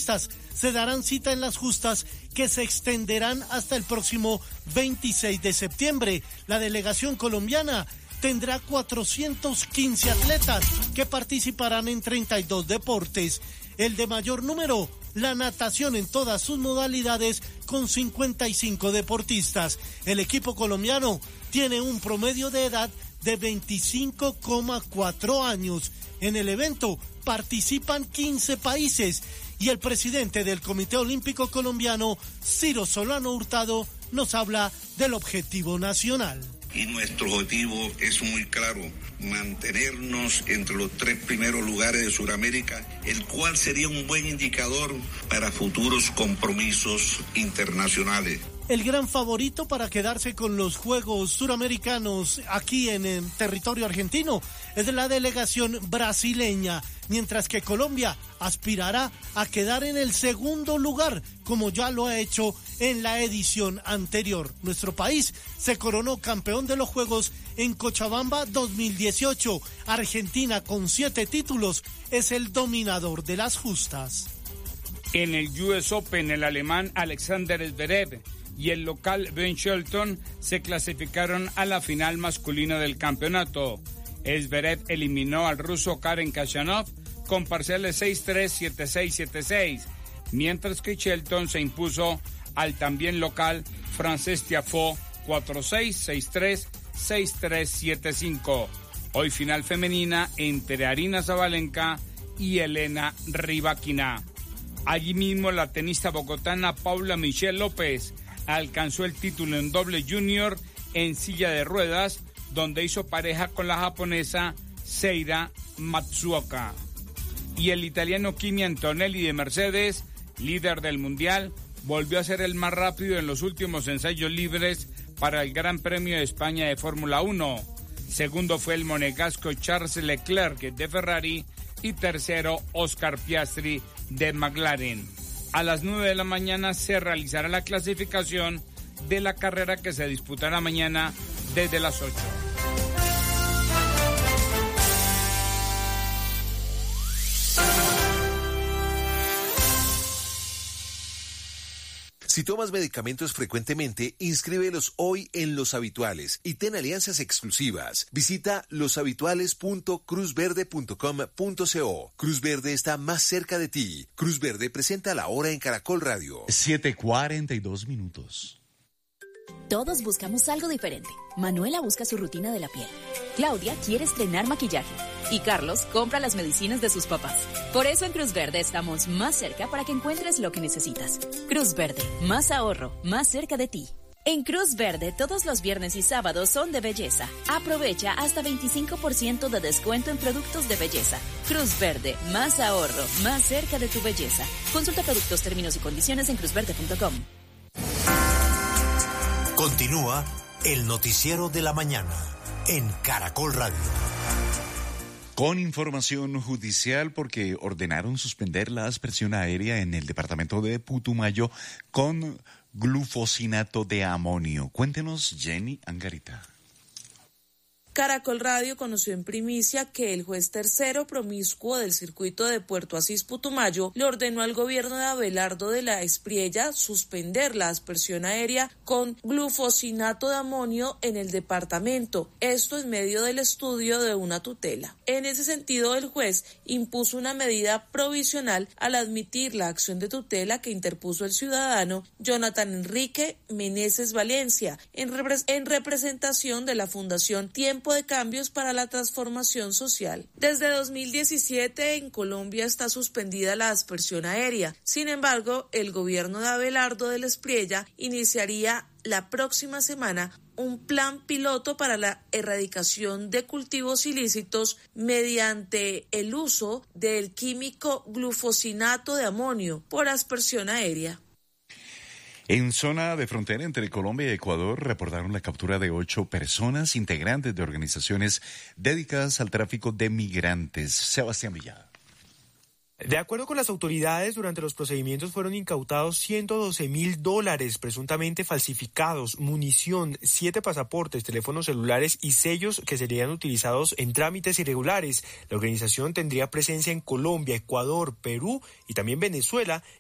deportistas se darán cita en las justas que se extenderán hasta el próximo 26 de septiembre. La delegación colombiana tendrá 415 atletas que participarán en 32 deportes. El de mayor número, la natación en todas sus modalidades, con 55 deportistas. El equipo colombiano tiene un promedio de edad de 25,4 años. En el evento participan 15 países y el presidente del Comité Olímpico Colombiano, Ciro Solano Hurtado, nos habla del objetivo nacional. Y nuestro objetivo es muy claro, mantenernos entre los 3 primeros lugares de Sudamérica, el cual sería un buen indicador para futuros compromisos internacionales. El gran favorito para quedarse con los Juegos Suramericanos aquí en el territorio argentino es la delegación brasileña, mientras que Colombia aspirará a quedar en el segundo lugar, como ya lo ha hecho en la edición anterior. Nuestro país se coronó campeón de los Juegos en Cochabamba 2018. Argentina, con 7 títulos, es el dominador de las justas. En el US Open, el alemán Alexander Zverev y el local Ben Shelton se clasificaron a la final masculina del campeonato. Zverev eliminó al ruso Karen Khachanov con parciales 6-3, 7-6, 7-6, mientras que Shelton se impuso al también local Frances Tiafoe 4-6, 6-3, 6-3, 7-5. Hoy final femenina entre Aryna Sabalenka y Elena Rybakina. Allí mismo la tenista bogotana Paula Michelle López alcanzó el título en doble junior en silla de ruedas, donde hizo pareja con la japonesa Seira Matsuoka. Y el italiano Kimi Antonelli de Mercedes, líder del mundial, volvió a ser el más rápido en los últimos ensayos libres para el Gran Premio de España de Fórmula 1. Segundo fue el monegasco Charles Leclerc de Ferrari y tercero Oscar Piastri de McLaren. A las 9 de la mañana se realizará la clasificación de la carrera que se disputará mañana desde las 8. Si tomas medicamentos frecuentemente, inscríbelos hoy en Los Habituales y ten alianzas exclusivas. Visita loshabituales.cruzverde.com.co. Cruz Verde está más cerca de ti. Cruz Verde presenta La Hora en Caracol Radio. 7:42. Todos buscamos algo diferente. Manuela busca su rutina de la piel. Claudia quiere estrenar maquillaje. Y Carlos compra las medicinas de sus papás. Por eso en Cruz Verde estamos más cerca para que encuentres lo que necesitas. Cruz Verde, más ahorro, más cerca de ti. En Cruz Verde, todos los viernes y sábados son de belleza. Aprovecha hasta 25% de descuento en productos de belleza. Cruz Verde, más ahorro, más cerca de tu belleza. Consulta productos, términos y condiciones en cruzverde.com. Continúa el noticiero de la mañana en Caracol Radio. Con información judicial porque ordenaron suspender la aspersión aérea en el departamento de Putumayo con glufosinato de amonio. Cuéntenos, Jenny Angarita. Caracol Radio conoció en primicia que el juez tercero promiscuo del circuito de Puerto Asís Putumayo le ordenó al gobierno de Abelardo de la Espriella suspender la aspersión aérea con glufosinato de amonio en el departamento, esto en medio del estudio de una tutela. En ese sentido, el juez impuso una medida provisional al admitir la acción de tutela que interpuso el ciudadano Jonathan Enrique Meneses Valencia en representación de la Fundación Tiempo de Cambios para la Transformación Social. Desde 2017 en Colombia está suspendida la aspersión aérea. Sin embargo, el gobierno de Abelardo de la Espriella iniciaría la próxima semana un plan piloto para la erradicación de cultivos ilícitos mediante el uso del químico glufosinato de amonio por aspersión aérea. En zona de frontera entre Colombia y Ecuador reportaron la captura de 8 personas integrantes de organizaciones dedicadas al tráfico de migrantes. Sebastián Villada. De acuerdo con las autoridades, durante los procedimientos fueron incautados $112,000 presuntamente falsificados, munición, 7 pasaportes, teléfonos celulares y sellos que serían utilizados en trámites irregulares. La organización tendría presencia en Colombia, Ecuador, Perú y también Venezuela